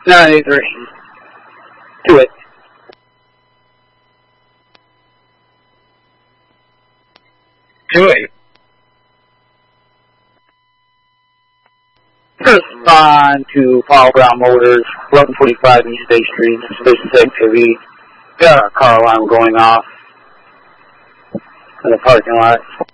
983. To it. To it. Respond to Paul Brown Motors, 1145 East Bay Street, suspicious activity. Got a car alarm going off in the parking lot.